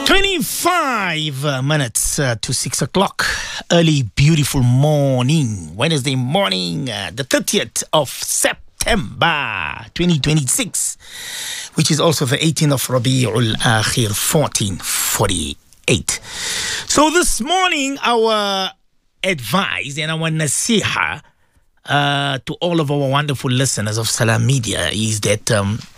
25 minutes to 6 o'clock. Early, beautiful morning. Wednesday morning, the 30th of September 2026, which is also the 18th of Rabi'ul Akhir 1448. So this morning, our advice and our nasiha to all of our wonderful listeners of Salam Media is that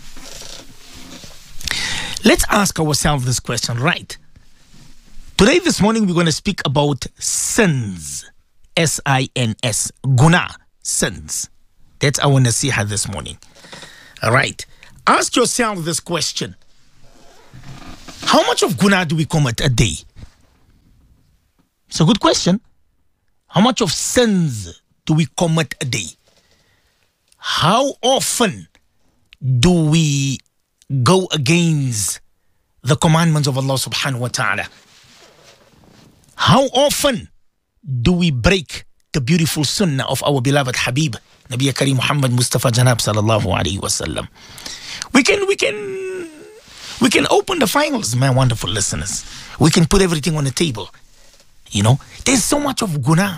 let's ask ourselves this question, right? Today, this morning, we're going to speak about sins. S-I-N-S. Guna. Sins. That's our nasiha this morning. All right. Ask yourself this question. How much of guna do we commit a day? It's a good question. How much of sins do we commit a day? How often do we go against the commandments of Allah subhanahu wa ta'ala? How often do we break the beautiful sunnah of our beloved Habib, Nabi Kareem Muhammad Mustafa Janab sallallahu alayhi wa sallam? We can open the files, my wonderful listeners. We can put everything on the table. You know, there's so much of guna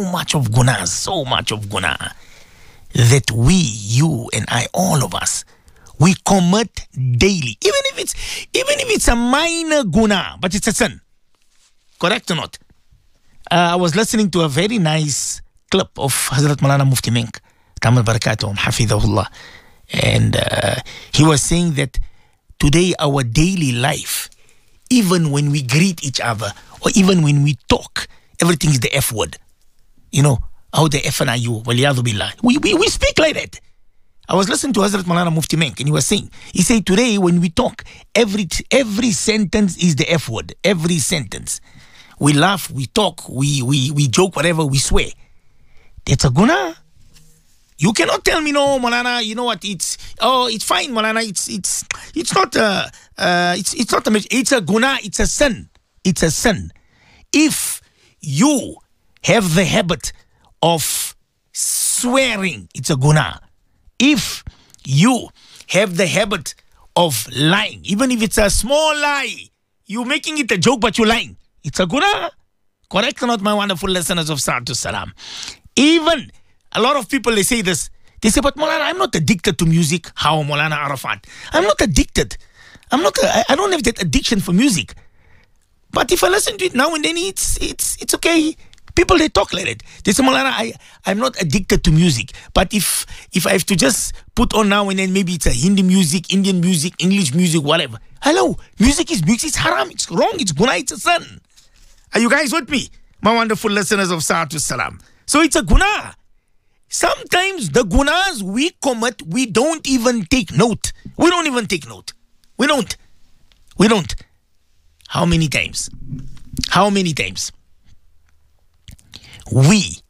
that we, you and I, all of us, we commit daily, even if it's a minor guna, but it's a sin. Correct or not? I was listening to a very nice clip of Hazrat Malana Mufti Menk, Tamal Barakatuhum, Hafidhahullah, and he was saying that today our daily life, even when we greet each other or even when we talk, everything is the F word. You know, how the F are you? Waliyadu billah. We speak like that. I was listening to Hazrat Malana Mufti Menk, and he was saying, he said today when we talk, every sentence is the F word. Every sentence. We laugh, we talk, we joke, whatever, we swear. That's a guna. You cannot tell me, no, Malana, you know what, it's fine, Malana, it's not a guna, it's a sin. It's a sin. If you have the habit of swearing, it's a guna. If you have the habit of lying, even if it's a small lie, you're making it a joke, but you're lying. It's a guna. Correct or not, my wonderful listeners of Sa'atul Salam? Even a lot of people, they say this. They say, but Maulana, I'm not addicted to music. How, Maulana Arafat? I'm not addicted. I don't have that addiction for music. But if I listen to it now and then, it's okay. People, they talk like that. They say, Maulana, I'm not addicted to music. But if I have to just put on now and then, maybe it's a Hindi music, Indian music, English music, whatever. Hello, music is music. It's haram. It's wrong. It's guna. It's a sin. Are you guys with me? My wonderful listeners of Sa'atul Salam. So it's a guna. Sometimes the gunas we commit, we don't even take note. We don't even take note. We don't. How many times? We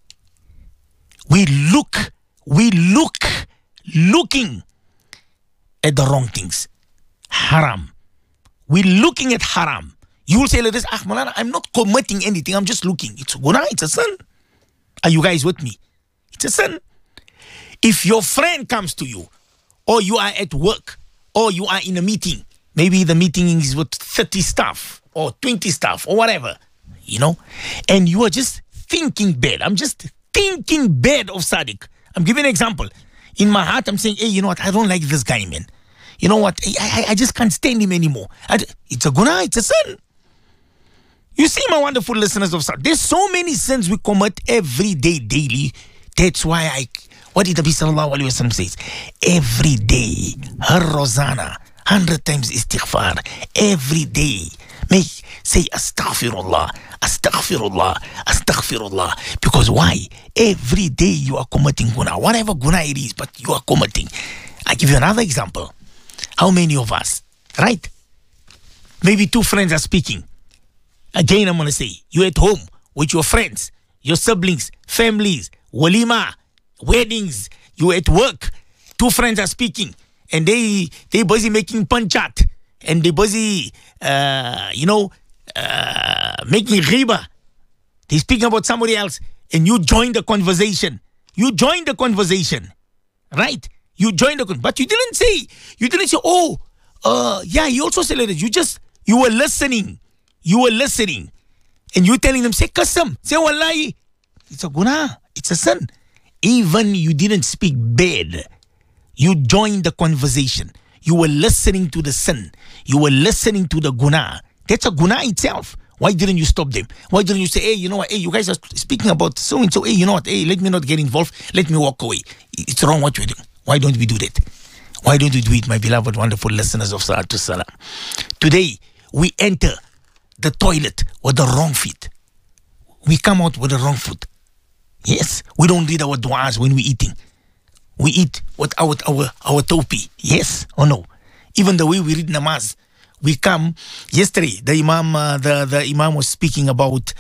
looking at the wrong things. Haram. We're looking at haram. You will say like this, Maulana, I'm not committing anything, I'm just looking. It's guna, it's a sin. Are you guys with me? It's a sin. If your friend comes to you, or you are at work, or you are in a meeting, maybe the meeting is with 30 staff, or 20 staff, or whatever, you know, and you are just thinking bad. I'm just thinking bad of Sadiq. I'm giving an example. In my heart, I'm saying, hey, you know what, I don't like this guy, man. You know what, I just can't stand him anymore. It's a guna, it's a sin. You see, my wonderful listeners of Sadiq, there's so many sins we commit every day, daily. That's why what did Nabi sallallahu alayhi wa sallam says? Every day, her Rosanna, 100 times istighfar. Every day, say astaghfirullah, astaghfirullah, astaghfirullah. Because why? Every day you are committing guna. Whatever guna it is, but you are committing. I give you another example. How many of us, right? Maybe two friends are speaking. Again, I'm going to say, you're at home with your friends, your siblings, families, walima, weddings, you're at work, two friends are speaking, and they busy making panchat, and they busy, making ghiba. They speaking about somebody else, and you join the conversation. Right? You joined the but you didn't say, oh, yeah, he also said that. You were listening. You were listening. And you telling them, say qasam, say wallahi. It's a guna. It's a sin. Even you didn't speak bad. You joined the conversation. You were listening to the sin. You were listening to the guna. That's a guna itself. Why didn't you stop them? Why didn't you say, hey, you know what? Hey, you guys are speaking about so and so. Hey, you know what? Hey, let me not get involved. Let me walk away. It's wrong what you're doing. Why don't we do that? Why don't we do it, my beloved, wonderful listeners of Salatu Salam? Today, we enter the toilet with the wrong feet. We come out with the wrong foot. Yes, we don't read our du'as when we're eating. We eat without our topi. Yes or no? Even the way we read namaz. We come yesterday. The imam was speaking about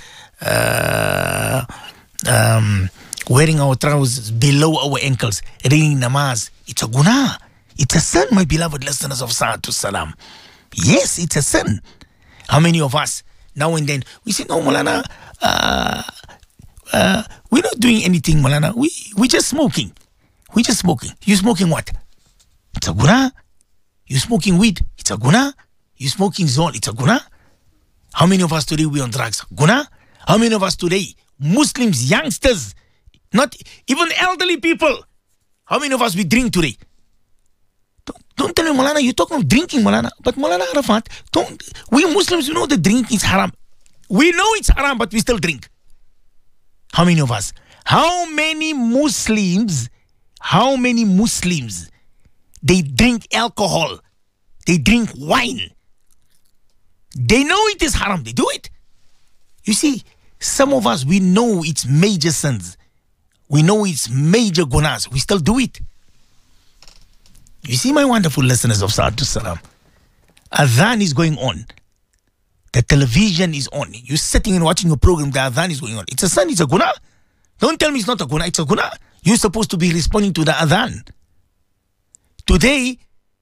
wearing our trousers below our ankles, reading namaz. It's a guna. It's a sin, my beloved listeners of Salatu Salam. Yes, it's a sin. How many of us now and then we say, no, Malana, we're not doing anything, Malana. We're just smoking. We're just smoking. You smoking what? It's a guna. You smoking weed? It's a guna. You smoking zone? It's a guna. How many of us today we on drugs? Guna. How many of us today, Muslims, youngsters, not even elderly people, how many of us we drink today? Don't tell me, Malana, you're talking of drinking, Malana. But Malana Arafat, we Muslims, we know that drink is haram. We know it's haram, but we still drink. How many of us? How many Muslims, they drink alcohol? They drink wine. They know it is haram. They do it. You see, some of us, we know it's major sins. We know it's major gunas. We still do it. You see, my wonderful listeners of Salatu Salam, Adhan is going on. The television is on. You're sitting and watching a program, the Adhan is going on. It's a sin, it's a guna. Don't tell me it's not a guna, it's a guna. You're supposed to be responding to the Adhan. Today,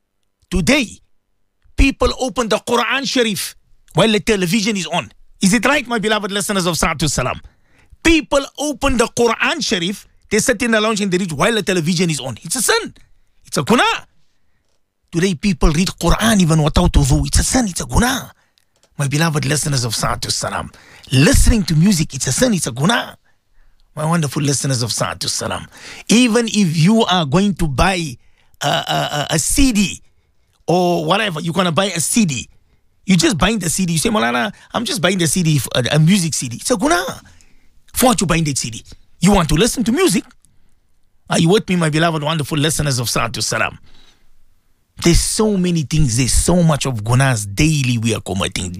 people open the Quran Sharif while the television is on. Is it right, my beloved listeners of Salatu Salam? People open the Quran Sharif, they sit in the lounge and they read while the television is on. It's a sin. It's a guna. Today people read Quran even without wudu. It's a sin, it's a guna. My beloved listeners of Salatu Salam, listening to music, it's a sin, it's a guna. My wonderful listeners of Salatu Salam, even if you are going to buy a CD or whatever, you're going to buy a CD. You're just buying the CD. You say, Malana, I'm just buying the CD, a music CD. It's a guna. For what you buying that CD? You want to listen to music? Are you with me, my beloved, wonderful listeners of Salatu Salam? There's so many things. There's so much of gunas daily we are committing.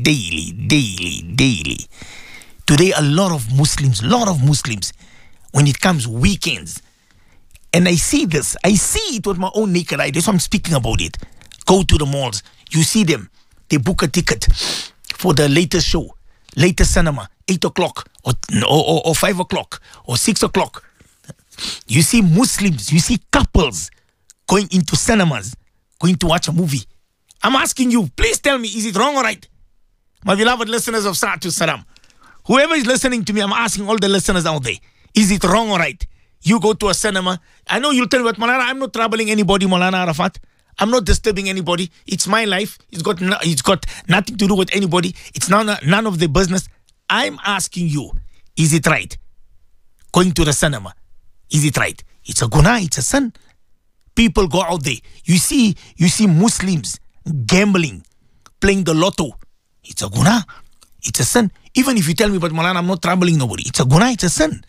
Daily. Today, a lot of Muslims, when it comes weekends, and I see this, I see it with my own naked eye. That's why I'm speaking about it. Go to the malls. You see them. They book a ticket for the latest show, latest cinema, 8 o'clock or 5 o'clock or 6 o'clock. You see Muslims, you see couples going into cinemas, going to watch a movie. I'm asking you, please tell me, is it wrong or right? My beloved listeners of Salatu Salam, whoever is listening to me, I'm asking all the listeners out there, is it wrong or right? You go to a cinema. I know you'll tell me, but Malana, I'm not troubling anybody, Maulana Arafat. I'm not disturbing anybody. It's my life. It's got nothing to do with anybody. It's none of the business. I'm asking you, is it right? Going to the cinema, is it right? It's a guna, it's a sin. People go out there. You see Muslims gambling, playing the lotto. It's a guna, it's a sin. Even if you tell me, but Maulana, I'm not troubling nobody. It's a guna, it's a sin.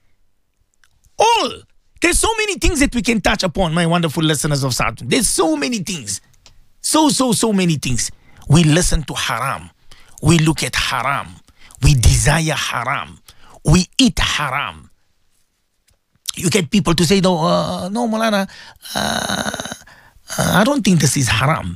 All. There's so many things that we can touch upon, my wonderful listeners of Salatu. There's so many things. So many things. We listen to haram. We look at haram. We desire haram. We eat haram. You get people to say, no, Maulana, I don't think this is haram.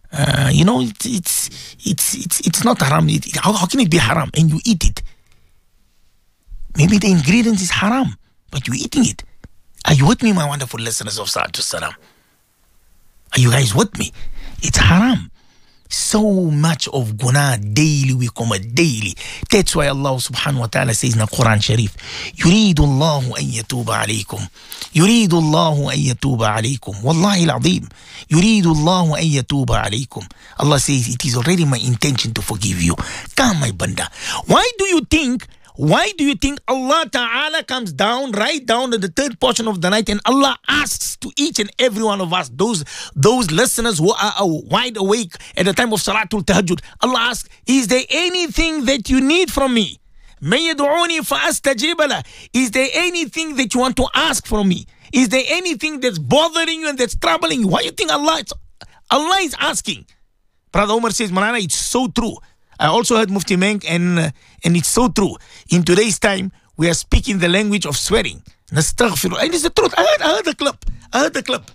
It's not haram. How can it be haram? And you eat it. Maybe the ingredients is haram, but you're eating it. Are you with me, my wonderful listeners of Salatu Salam? Are you guys with me? It's haram. So much of guna daily, we commit daily. That's why Allah subhanahu wa ta'ala says in the Quran Sharif, يريد الله أن يتوب عليكم يريد الله أن يتوب عليكم والله العظيم يريد الله أن يتوب عليكم. Allah says, it is already my intention to forgive you. Come, my banda. Why do you think Allah Ta'ala comes down, right down to the third portion of the night, and Allah asks to each and every one of us, those listeners who are wide awake at the time of Salatul Tahajjud, Allah asks, is there anything that you need from me? مَن يَدْعُونِي فَأَسْتَجِيبَ لَهُ. Is there anything that you want to ask from me? Is there anything that's bothering you and that's troubling you? Why do you think Allah is asking? Brother Omar says, Malana, it's so true. I also heard Mufti Menk, and it's so true. In today's time, we are speaking the language of swearing. Nastaghfirullah. And it's the truth. I heard the clip.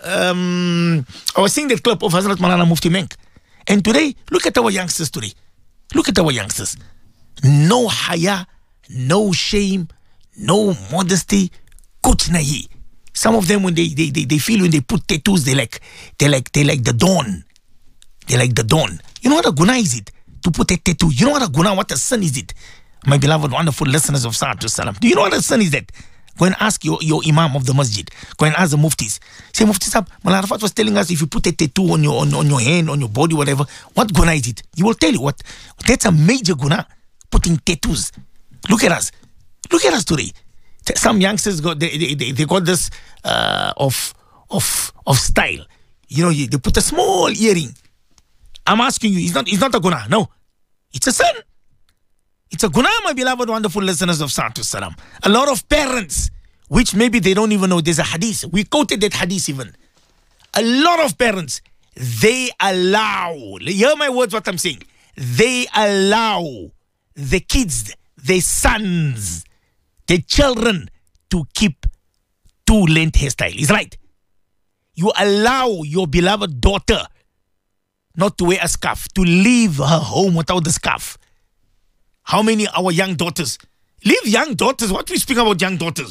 I was seeing that clip of Hazrat Malana Mufti Menk. And today, look at our youngsters today. Look at our youngsters. No haya, no shame, no modesty, kuch nahi. Some of them, when they feel when they put tattoos, they like the dawn. They like the dawn. You know what a guna is it? To put a tattoo. You know what a guna, what a sin is it? My beloved, wonderful listeners of Salatul Salam. Do you know what a sin is that? Go and ask your imam of the masjid. Go and ask the muftis. Say, Mufti Sahab, Malana Arafat was telling us if you put a tattoo on your hand, on your body, whatever, what guna is it? He will tell you what. That's a major guna. Putting tattoos. Look at us. Look at us today. Some youngsters got they got this of style. You know, they put a small earring. I'm asking you, it's not a guna. No. It's a sin. It's a guna, my beloved, wonderful listeners of Salatul Salam. A lot of parents, which maybe they don't even know, there's a hadith. We quoted that hadith even. A lot of parents, they allow, hear my words what I'm saying. They allow the kids, their sons, their children to keep two-length hairstyle. Is right. You allow your beloved daughter not to wear a scarf, to leave her home without the scarf. How many our young daughters? Leave young daughters. What we speak about young daughters?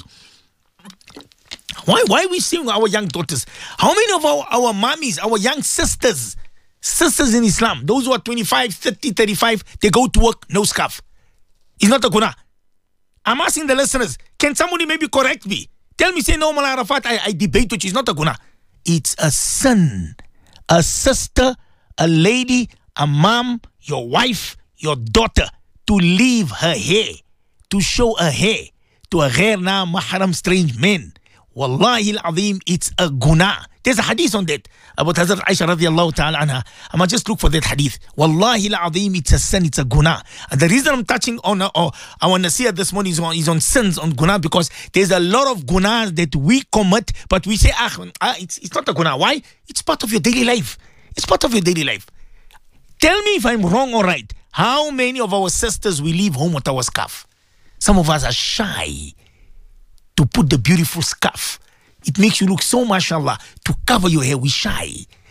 Why are we saying our young daughters? How many of our mommies, our young sisters in Islam, those who are 25, 30, 35, they go to work, no scarf? It's not a guna. I'm asking the listeners, can somebody maybe correct me? Tell me, say, no, Malana Arafat, I debate with you. It's not a guna. It's a son, a sister, a lady, a mom, your wife, your daughter, to leave her hair, to show her hair to a ghairna mahram strange men. Wallahi al-azim, it's a guna. There's a hadith on that about Hazrat Aisha radiallahu ta'ala anha. I must just look for that hadith. Wallahi al-azim, it's a sin, it's a guna. And the reason I'm touching on our nasiyah this morning is on sins, on guna, because there's a lot of gunas that we commit, but we say, it's not a guna. Why? It's part of your daily life. It's part of your daily life. Tell me if I'm wrong or right. How many of our sisters we leave home with our scarf? Some of us are shy to put the beautiful scarf. It makes you look so mashallah. To cover your hair, we shy.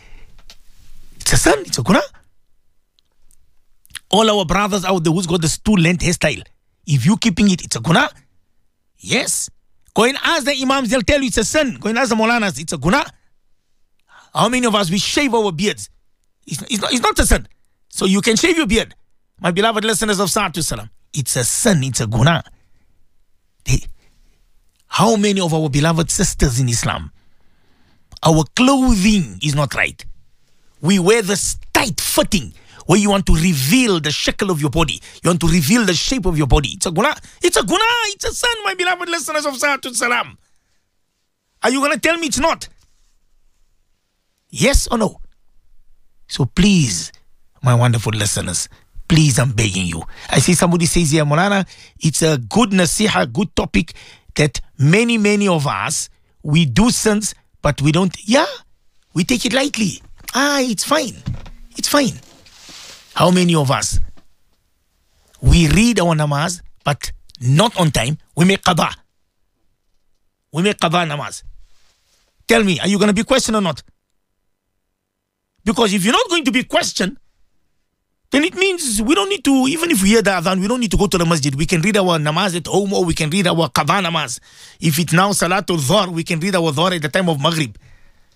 It's a sin, it's a guna. All our brothers out there who's got this two-length hairstyle, if you keeping it, it's a guna. Yes. Go and ask the imams, they'll tell you it's a sin. Go and ask the Maulanas, it's a guna. How many of us, we shave our beards? It's not a sin. So you can shave your beard. My beloved listeners of Salatul Salam, it's a sin, it's a guna. How many of our beloved sisters in Islam, our clothing is not right. We wear this tight fitting where you want to reveal the shackle of your body. You want to reveal the shape of your body. It's a guna. It's a guna. It's a sin, my beloved listeners of Salatul Salam. Are you going to tell me it's not? Yes or no? So please, my wonderful listeners, please, I'm begging you. I see somebody says here, Maulana, it's a good nasiha, good topic that many of us, we do sins, but we don't, we take it lightly. It's fine. It's fine. How many of us, we read our namaz, but not on time, we make qada. We make qada namaz. Tell me, are you going to be questioned or not? Because if you're not going to be questioned, then it means we don't need to, even if we hear the adhan, we don't need to go to the masjid. We can read our namaz at home, or we can read our qadha namaz. If it's now Salatul Dhuhr, we can read our Dhuhr at the time of Maghrib.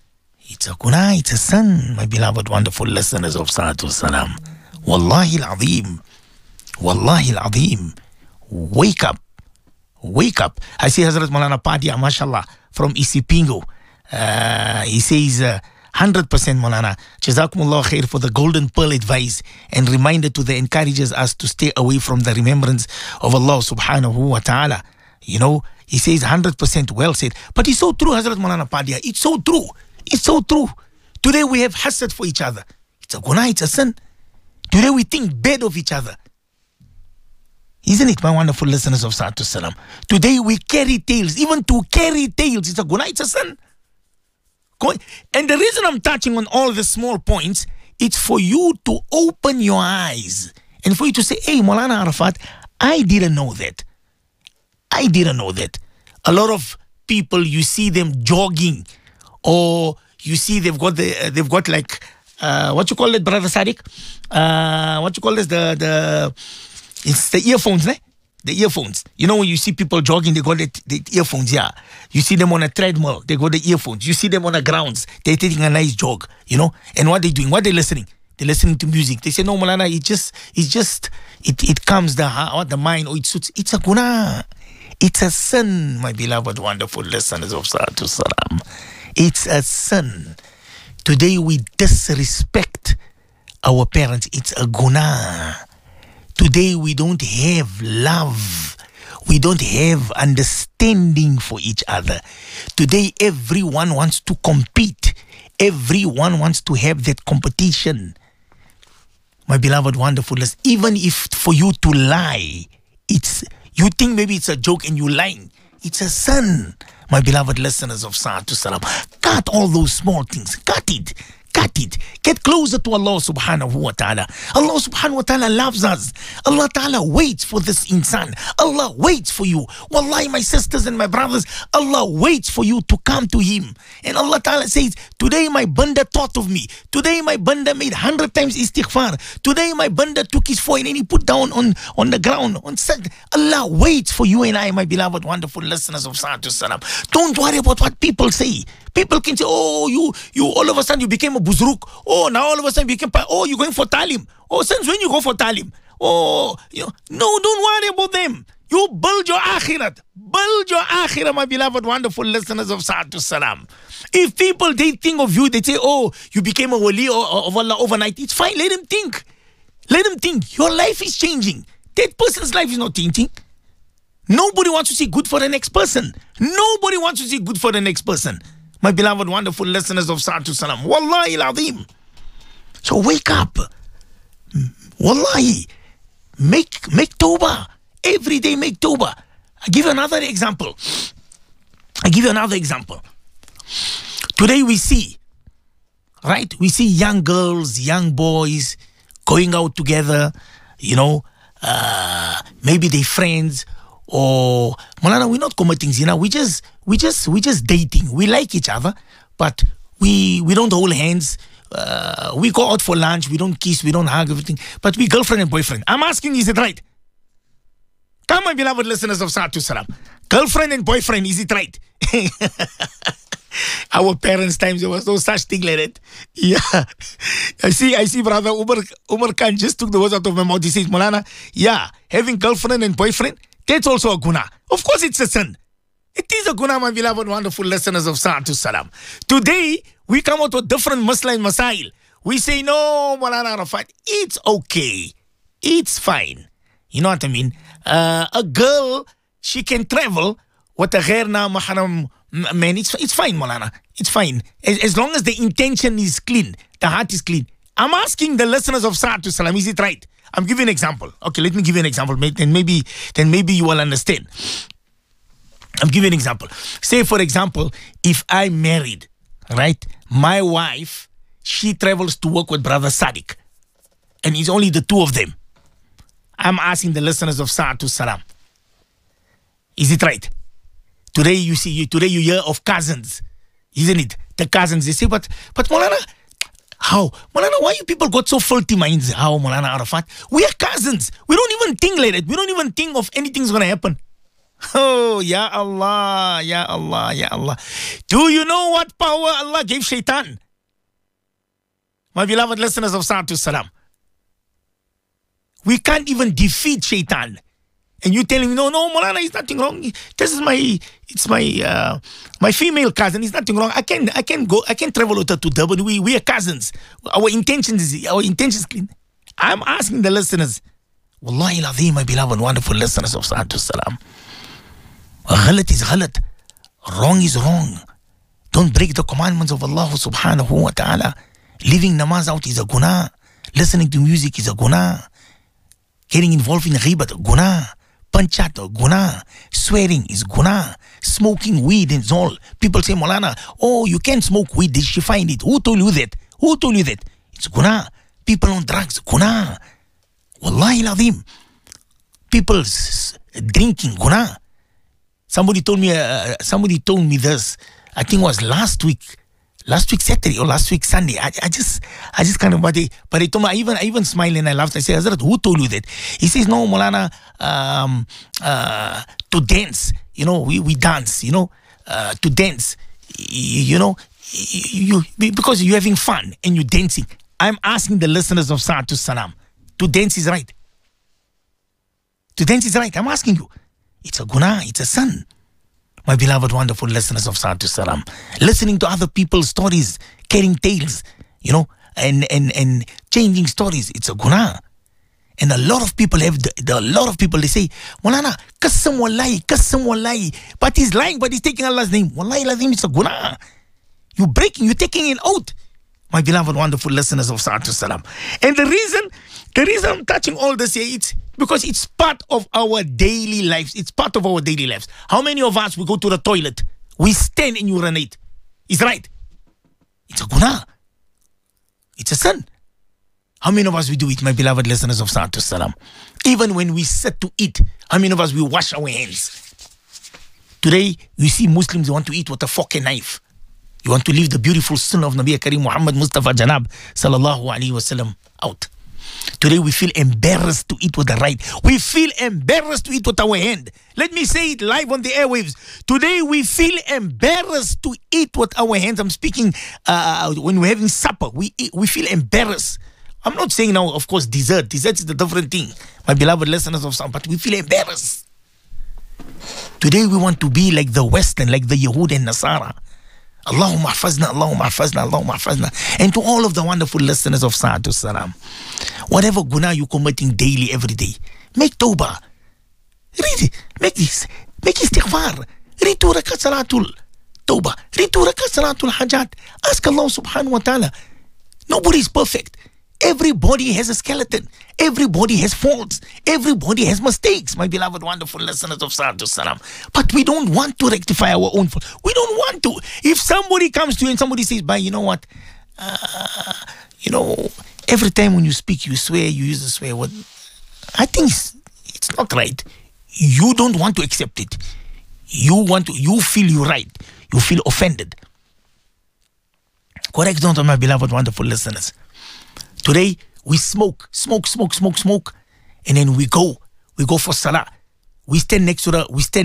It's a guna, it's a sin, my beloved, wonderful listeners of Salatu Salam. Wallahi al-Azim. Wallahi al-Azim. Wake up. Wake up. I see Hazrat Maulana Padia, mashallah, from Isipingo. He says, 100% Maulana. Jazakumullah khair for the golden pearl advice and reminder to the encourages us to stay away from the remembrance of Allah subhanahu wa ta'ala. You know, he says 100% well said. But it's so true, Hazrat Maulana Padia. It's so true. It's so true. Today we have hasad for each other. It's a guna, it's a sin. Today we think bad of each other. Isn't it, my wonderful listeners of Salatu Salam? Today we carry tales. Even to carry tales, it's a guna, it's a sin. And the reason I'm touching on all the small points, it's for you to open your eyes. And for you to say, hey, Maulana Arafat, I didn't know that. I didn't know that. A lot of people, you see them jogging, or you see they've got like what you call it, Brother Sadiq? What you call this? It's the earphones, né? The earphones. You know, when you see people jogging, they got the earphones, yeah. You see them on a treadmill, they got the earphones. You see them on the grounds, they're taking a nice jog, you know. And what they're doing, what they're listening? They're listening to music. They say, no, Maulana, it calms the mind, or it suits. It's a guna. It's a sin, my beloved, wonderful listeners of Salatu Salam. It's a sin. Today we disrespect our parents. It's a guna. Today we don't have love. We don't have understanding for each other. Today everyone wants to compete. Everyone wants to have that competition. My beloved, wonderful listeners, even if for you to lie, you think maybe it's a joke and you're lying. It's a sin. My beloved listeners of Salatu Salam, cut all those small things. Cut it. Cut it. Get closer to Allah subhanahu wa ta'ala. Allah subhanahu wa ta'ala loves us. Allah ta'ala waits for this insan. Allah waits for you. Wallahi, my sisters and my brothers, Allah waits for you to come to Him. And Allah ta'ala says, today my banda thought of me. Today my banda made 100 times istighfar. Today my banda took his foil and he put down on the ground. Allah waits for you and I, my beloved, wonderful listeners of Salatu Salam. Don't worry about what people say. People can say, oh, you all of a sudden you became a buzruk. Oh, now all of a sudden you became, oh, you're going for talim. Oh, since when you go for talim? Oh, no, don't worry about them. You build your akhirat. Build your akhirat, my beloved, wonderful listeners of Salatu Salam. If people, they think of you, they say, oh, you became a wali of Allah overnight. It's fine. Let them think. Let them think. Your life is changing. That person's life is not changing. Nobody wants to see good for the next person. Nobody wants to see good for the next person. My beloved, wonderful listeners of Salatu Salam. Wallahi al-Azim. So wake up. Wallahi. Make tawbah. Every day make tawbah. I give you another example. Today we see, right? We see young girls, young boys going out together, maybe they friends. Or Maulana, we're not committing zina. We just dating. We like each other, but we don't hold hands. We go out for lunch. We don't kiss. We don't hug. Everything. But we girlfriend and boyfriend. I'm asking, is it right? Come, my beloved listeners of Salatu Salam. Girlfriend and boyfriend, is it right? Our parents' times there was no such thing like that. Yeah, I see, brother Umar Khan just took the words out of my mouth. He says, Maulana, yeah, having girlfriend and boyfriend. That's also a guna. Of course it's a sin. It is a guna, my beloved, wonderful listeners of Salatu Salam. Today, we come out with different Muslim masail. We say, no, Maulana Arafat, it's okay. It's fine. You know what I mean? A girl, she can travel with a ghairna mahram man. It's fine, Maulana. It's fine. As long as the intention is clean, the heart is clean. I'm asking the listeners of Salatu Salam, is it right? I'm giving an example. Okay, let me give you an example. Then maybe you will understand. I'm giving an example. Say, for example, if I'm married, right? My wife, she travels to work with Brother Sadiq. And it's only the two of them. I'm asking the listeners of Salatu Salam. Is it right? Today you hear of cousins. Isn't it? The cousins, they say, but Maulana, how? Maulana, why you people got so faulty minds? How, Maulana Arafat? We are cousins. We don't even think like that. We don't even think of anything's going to happen. Oh, Ya Allah, Ya Allah, Ya Allah. Do you know what power Allah gave shaitan? My beloved listeners of Sa'atu Salam. We can't even defeat shaitan. And you telling me, no, Maulana, it's nothing wrong. This is my female cousin. It's nothing wrong. I can travel with her to Durban. We are cousins. Our intentions clean. I'm asking the listeners, Wallahi al-Azim, my beloved, wonderful listeners of Sa'atu Salam. Ghalat is ghalat. Wrong is wrong. Don't break the commandments of Allah subhanahu wa ta'ala. Leaving namaz out is a guna. Listening to music is a guna. Getting involved in ghibat, guna. Panchat, guna. Swearing is guna. Smoking weed is all. People say, Maulana, oh, you can't smoke weed. Did she find it? Who told you that? Who told you that? It's guna. People on drugs, guna. Wallahi al-Azim. People drinking, guna. Somebody told me this. I think it was last week Saturday or last week Sunday. I just kind of, but he told me, I even smiled and I laughed. I said, Hazrat, who told you that? He says, no, Maulana, to dance, we dance, to dance, because you're having fun and you're dancing. I'm asking the listeners of Sa'atu Salam, to dance is right. To dance is right. I'm asking you. It's a guna, it's a sin. My beloved, wonderful listeners of Sa'atu Salam, listening to other people's stories, carrying tales, and changing stories, it's a guna. And a lot of people they say, Maulana, qasam wallahi, but he's lying, but he's taking Allah's name. Wallahi al-Azim, it's a guna. You're taking an oath. My beloved, wonderful listeners of Sa'atu Salam. And the reason I'm touching all this here, it's because it's part of our daily lives. It's part of our daily lives. How many of us, we go to the toilet, we stand and urinate? It's right. It's a guna. It's a sin. How many of us we do it, my beloved listeners of Sa'atu Salam? Even when we sit to eat, how many of us we wash our hands? Today, you see Muslims want to eat with a fork and knife. You want to leave the beautiful sunnah of Nabi Kareem Muhammad Mustafa Janab sallallahu alaihi wasallam out. Today we feel embarrassed to eat with the right. We feel embarrassed to eat with our hand. Let me say it live on the airwaves. Today we feel embarrassed to eat with our hands. I'm speaking when we're having supper. We feel embarrassed. I'm not saying now, of course, dessert. Dessert is a different thing. My beloved listeners of some, but we feel embarrassed. Today we want to be like the Western, like the Yahud and Nasara. Allahumma hafazna, Allahumma hafazna, Allahumma hafazna. And to all of the wonderful listeners of Sa'atu Salam, whatever guna you're committing daily, every day, make tawbah. Read it. Make istighfar. Read 2 rakat salatul tawbah. Read 2 rakat salatul hajat. Ask Allah subhanahu wa ta'ala. Nobody is perfect. Everybody has a skeleton. Everybody has faults. Everybody has mistakes, my beloved, wonderful listeners of Sa'atu Salam. But we don't want to rectify our own fault. We don't want to. If somebody comes to you and somebody says, you know what? Every time when you speak, you swear, you use the swear word. I think it's not right. You don't want to accept it. You feel you're right. You feel offended. Correct, don't, my beloved, wonderful listeners. Today we smoke, and then we go for salah. We stand next to the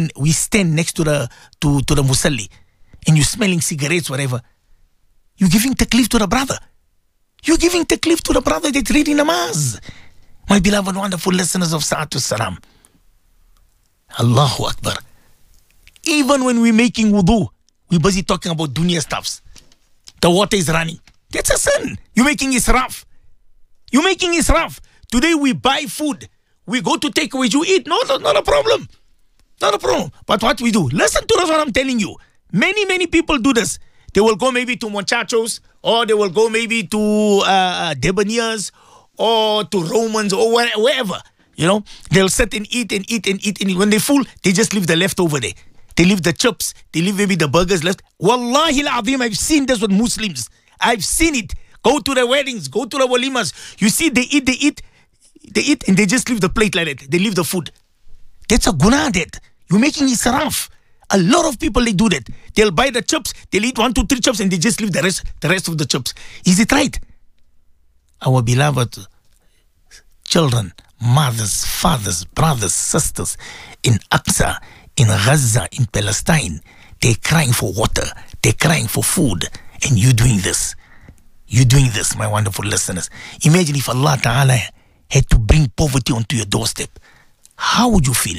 musalli, and you're smelling cigarettes, whatever. You're giving taklif to the brother. You're giving taklif to the brother that's reading namaz. My beloved, wonderful listeners of Sa'atu Salam. Allahu Akbar. Even when we're making wudu, we're busy talking about dunya stuffs. The water is running. That's a sin. You're making israf. You're making israf. Today we buy food. We go to takeaway. You eat. No, not a problem. Not a problem. But what we do, listen to this, what I'm telling you. Many people do this. They will go maybe to Muchachos, or they will go maybe to Debonairs, or to Romans, or wherever. They'll sit and eat. And when they're full, they just leave the leftover there. They leave the chips. They leave maybe the burgers left. Wallahi al-Azim, I've seen this with Muslims. I've seen it. Go to the weddings, go to the walimas. You see, they eat, and they just leave the plate like that. They leave the food. That's a guna, that. You're making israf. A lot of people, they do that. They'll buy the chips, they'll eat 1, 2, 3 chips, and they just leave the rest of the chips. Is it right? Our beloved children, mothers, fathers, brothers, sisters, in Aqsa, in Gaza, in Palestine, they're crying for water, they're crying for food, and you're doing this. You're doing this, my wonderful listeners. Imagine if Allah Ta'ala had to bring poverty onto your doorstep. How would you feel?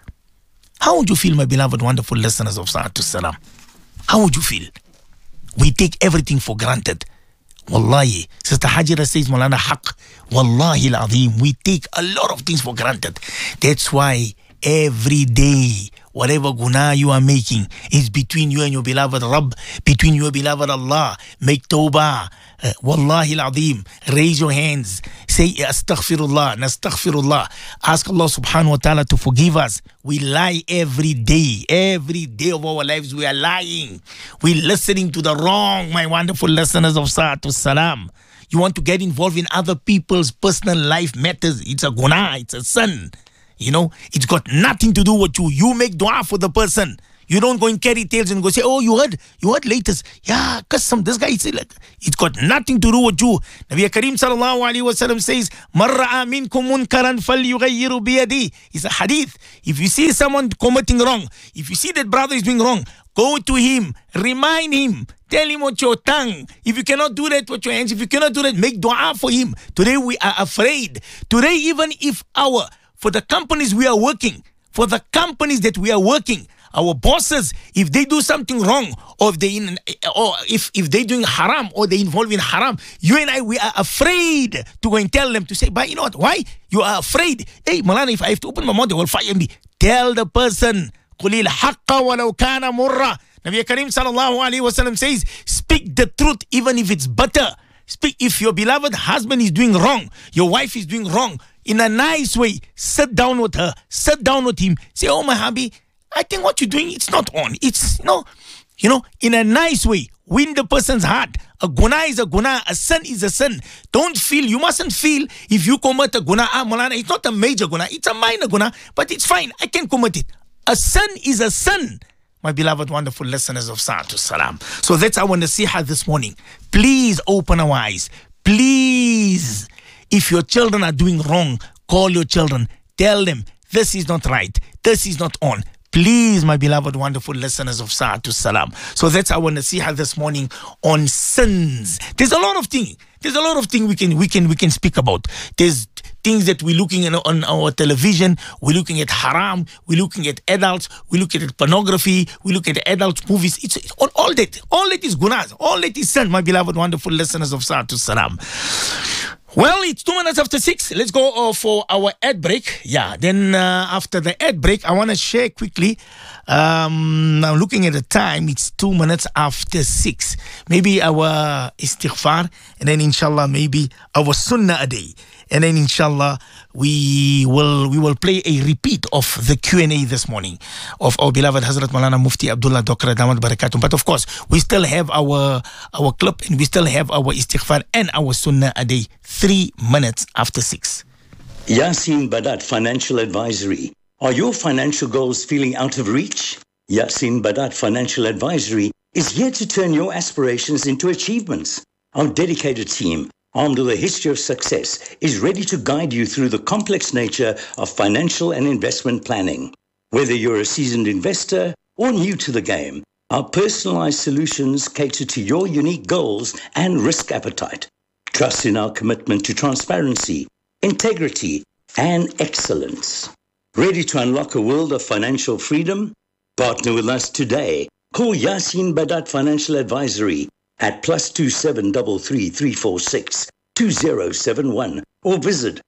How would you feel, my beloved, wonderful listeners of Sa'atul Salam? How would you feel? We take everything for granted. Wallahi, Sister Hajira says, Maulana Haq, Wallahi al-Azim, we take a lot of things for granted. That's why every day, whatever guna you are making is between you and your beloved Rabb, between your beloved Allah. Make tawbah. Wallahi al-Azim. Raise your hands. Say astaghfirullah, nastaghfirullah. Ask Allah subhanahu wa ta'ala to forgive us. We lie every day. Every day of our lives we are lying. We're listening to the wrong, my wonderful listeners of Sa'atul Salam. You want to get involved in other people's personal life matters. It's a guna, it's a sin. You know, it's got nothing to do with you. You make dua for the person. You don't go and carry tales and go say, oh, you heard latest. Yeah, custom, this guy, it's got nothing to do with you. Nabi Kareem sallallahu alayhi wa sallam says, Man ra'a minkum munkaran falyughayyiru biyadi. It's a hadith. If you see someone committing wrong, if you see that brother is doing wrong, go to him, remind him, tell him with your tongue. If you cannot do that with your hands, if you cannot do that, make dua for him. Today we are afraid. Today, even if for the companies we are working, for the companies that we are working, our bosses, if they do something wrong, or if they're doing haram, or they involve in haram, you and I, we are afraid to go and tell them, to say, but you know what, why? You are afraid. Hey, Maulana, if I have to open my mouth, they will fire me. Tell the person, قُلِ الْحَقَّ وَلَوْ كَانَ مُرًّا. Nabi Kareem sallallahu alayhi wa sallam says, speak the truth even if it's bitter. Speak. If your beloved husband is doing wrong, your wife is doing wrong, in a nice way, sit down with her, sit down with him, say, oh my hubby, I think what you're doing, it's not on. It's, you know, in a nice way, win the person's heart. A guna is a guna, a sin is a sin. Don't feel, you mustn't feel if you commit a guna, Maulana, it's not a major guna, it's a minor guna, but it's fine, I can commit it. A sin is a sin, my beloved, wonderful listeners of Sa'atul Salam. So that's our nasiha this morning. Please open our eyes. Please, if your children are doing wrong, call your children. Tell them, this is not right. This is not on. Please, my beloved, wonderful listeners of Sa'atul Salam. So that's our nasiha this morning on sins. There's a lot of things. we can speak about. There's things that we're looking at on our television. We're looking at haram. We're looking at adults. We're looking at pornography. We look at adult movies. It's all that. All that is gunas. All that is sin, my beloved, wonderful listeners of Sa'atul Salam. Well, it's 2 minutes after 6. Let's go for our ad break. Yeah, then after the ad break, I want to share quickly. I'm looking at the time. It's 2 minutes after 6. Maybe our istighfar, and then inshallah, maybe our sunnah a day. And then inshallah, we will play a repeat of the Q&A this morning of our beloved Hazrat Maulana Mufti Abdullah Dokra Damat Barakatum. But of course, we still have our clip, and we still have our istighfar and our sunnah a day. 3 minutes after 6. Yasin Badat Financial Advisory. Are your financial goals feeling out of reach? Yasin Badat Financial Advisory is here to turn your aspirations into achievements. Our dedicated team, armed with a history of success, is ready to guide you through the complex nature of financial and investment planning. Whether you're a seasoned investor or new to the game, our personalized solutions cater to your unique goals and risk appetite. Trust in our commitment to transparency, integrity, and excellence. Ready to unlock a world of financial freedom? Partner with us today. Call Yasin Badat Financial Advisory at +27 33 346 2071 or visit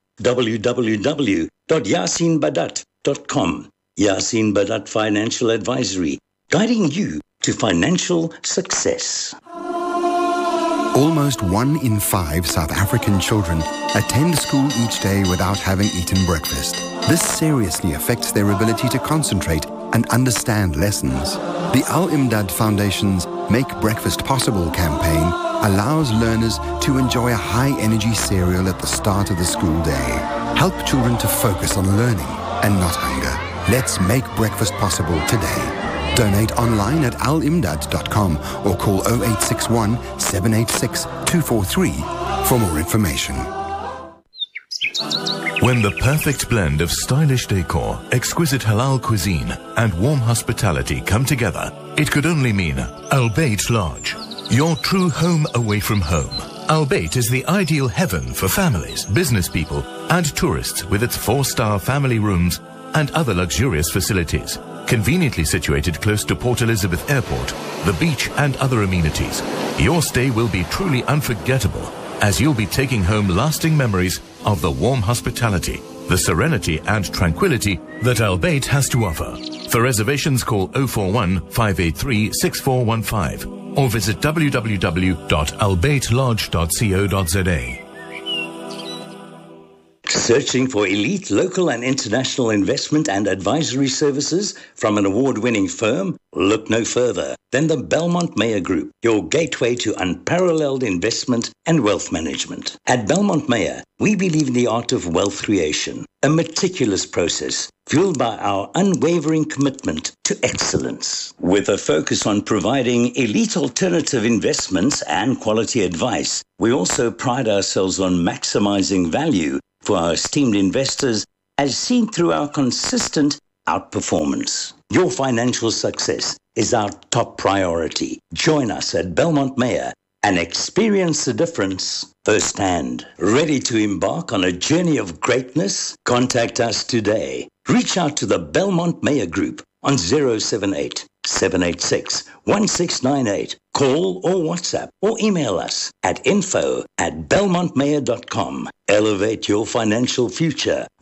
www.yasinbadat.com. Yasin Badat Financial Advisory, guiding you to financial success. Almost 1 in 5 South African children attend school each day without having eaten breakfast. This seriously affects their ability to concentrate and understand lessons. The Al-Imdad Foundation's Make Breakfast Possible campaign allows learners to enjoy a high-energy cereal at the start of the school day. Help children to focus on learning and not hunger. Let's make breakfast possible today. Donate online at alimdad.com or call 0861 786 243 for more information. When the perfect blend of stylish decor, exquisite halal cuisine, and warm hospitality come together, it could only mean Albait Lodge, your true home away from home. Albait is the ideal heaven for families, business people, and tourists with its 4-star family rooms and other luxurious facilities. Conveniently situated close to Port Elizabeth Airport, the beach, and other amenities, your stay will be truly unforgettable, as you'll be taking home lasting memories of the warm hospitality, the serenity and tranquility that Albait has to offer. For reservations, call 041 583 6415 or visit www.albaitlodge.co.za. Searching for elite local and international investment and advisory services from an award-winning firm? Look no further than the Belmont Meyer Group, your gateway to unparalleled investment and wealth management. At Belmont Meyer, we believe in the art of wealth creation, a meticulous process fueled by our unwavering commitment to excellence. With a focus on providing elite alternative investments and quality advice, we also pride ourselves on maximizing value for our esteemed investors, as seen through our consistent outperformance. Your financial success is our top priority. Join us at Belmont Meyer and experience the difference firsthand. Ready to embark on a journey of greatness? Contact us today. Reach out to the Belmont Meyer Group on 078-786-1698. Call or WhatsApp or email us at info@belmontmeyer.com. Elevate your financial future